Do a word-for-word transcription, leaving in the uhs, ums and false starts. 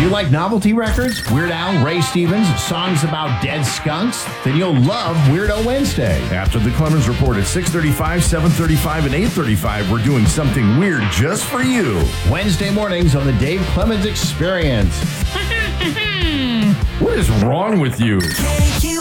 you like novelty records, Weird Al, Ray Stevens, songs about dead skunks? Then you'll love Weirdo Wednesday. After the Clemens Report at six thirty-five, seven thirty-five, and eight thirty-five, we're doing something weird just for you. Wednesday mornings on the Dave Clemens Experience. What is wrong with you?